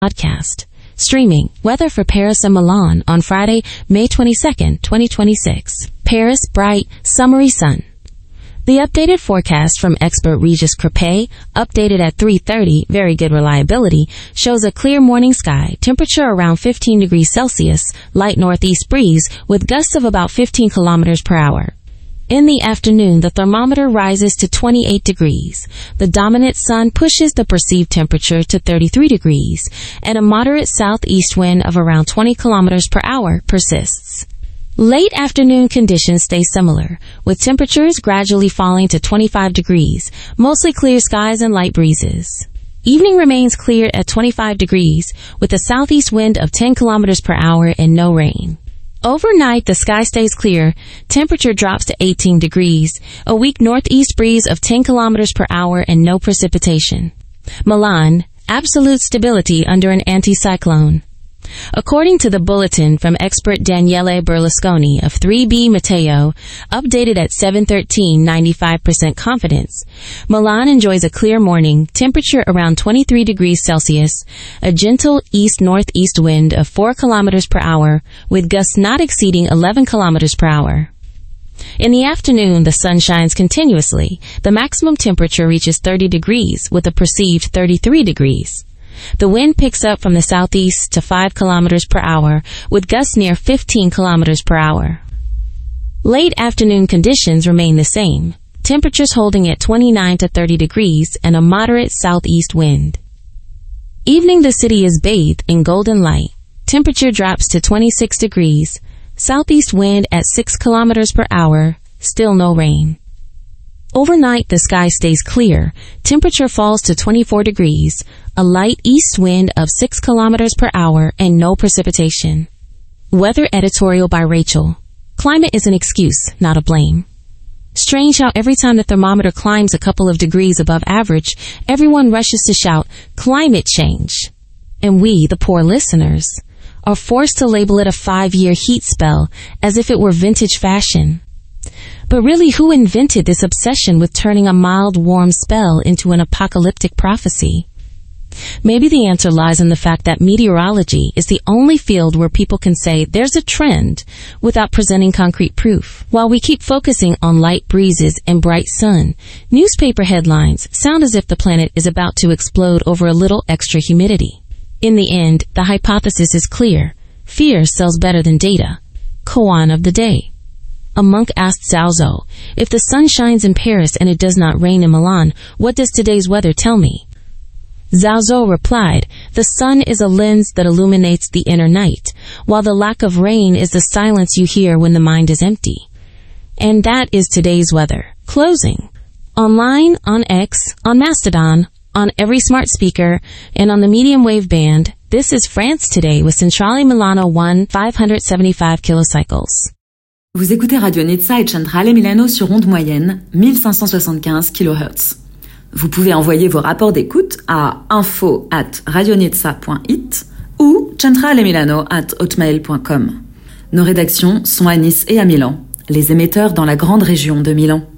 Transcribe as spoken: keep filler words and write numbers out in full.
Podcast. Streaming weather for Paris and Milan on Friday, May twenty-second, twenty twenty-six. Paris, bright, summery sun. The updated forecast from expert Regis Crepé, updated at three thirty, very good reliability, shows a clear morning sky, temperature around fifteen degrees Celsius, light northeast breeze with gusts of about fifteen kilometers per hour. In the afternoon, the thermometer rises to twenty-eight degrees. The dominant sun pushes the perceived temperature to thirty-three degrees, and a moderate southeast wind of around twenty kilometers per hour persists. Late afternoon conditions stay similar, with temperatures gradually falling to twenty-five degrees, mostly clear skies and light breezes. Evening remains clear at twenty-five degrees, with a southeast wind of ten kilometers per hour and no rain. Overnight, the sky stays clear, temperature drops to eighteen degrees, a weak northeast breeze of ten kilometers per hour and no precipitation. Milan, absolute stability under an anticyclone. According to the bulletin from expert Daniele Berlusconi of three B Meteo, updated at seven thirteen, ninety-five percent confidence, Milan enjoys a clear morning, temperature around twenty-three degrees Celsius, a gentle east-northeast wind of four kilometers per hour, with gusts not exceeding eleven kilometers per hour. In the afternoon, the sun shines continuously. The maximum temperature reaches thirty degrees, with a perceived thirty-three degrees. The wind picks up from the southeast to five kilometers per hour, with gusts near fifteen kilometers per hour. Late afternoon conditions remain the same, temperatures holding at twenty-nine to thirty degrees and a moderate southeast wind. Evening, the city is bathed in golden light. Temperature drops to twenty-six degrees, southeast wind at six kilometers per hour, still no rain. Overnight, the sky stays clear, temperature falls to twenty-four degrees, a light east wind of six kilometers per hour and no precipitation. Weather editorial by Rachel. Climate is an excuse, not a blame. Strange how every time the thermometer climbs a couple of degrees above average, everyone rushes to shout, climate change. And we, the poor listeners, are forced to label it a five-year heat spell as if it were vintage fashion. But really, who invented this obsession with turning a mild, warm spell into an apocalyptic prophecy? Maybe the answer lies in the fact that meteorology is the only field where people can say there's a trend without presenting concrete proof. While we keep focusing on light breezes and bright sun, newspaper headlines sound as if the planet is about to explode over a little extra humidity. In the end, the hypothesis is clear. Fear sells better than data. Koan of the day. A monk asked Zhao Zhou, if the sun shines in Paris and it does not rain in Milan, what does today's weather tell me? Zhao Zhou replied, the sun is a lens that illuminates the inner night, while the lack of rain is the silence you hear when the mind is empty. And that is today's weather. Closing. Online, on X, on Mastodon, on every smart speaker, and on the medium wave band, this is France Today with Centrale Milano one five seventy-five kilocycles. Vous écoutez Radio Nizza et Centrale Milano sur onde moyenne, mille cinq cent soixante-quinze kilohertz. Vous pouvez envoyer vos rapports d'écoute à info at radionizza point it ou centralemilano at hotmail point com. Nos rédactions sont à Nice et à Milan, les émetteurs dans la grande région de Milan.